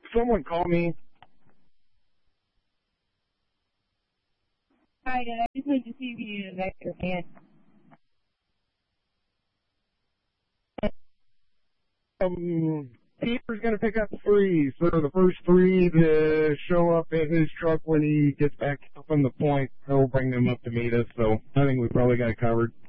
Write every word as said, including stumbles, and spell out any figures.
someone call me? Hi, Dad. I just wanted to see if you needed an extra hand. Um, Peter's going to pick up three, so the first three to show up in his truck when he gets back up on the point, he'll bring them up to meet us, so I think we probably got it covered.